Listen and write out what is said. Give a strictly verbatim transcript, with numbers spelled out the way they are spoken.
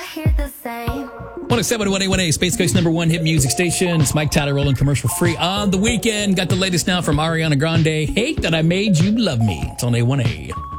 hear the same. one oh seven point one A one A, Space Coast number one hit music station. It's Mike Tyler rolling commercial free on the weekend. Got the latest now from Ariana Grande. Hate That I Made You Love Me. It's on A one A.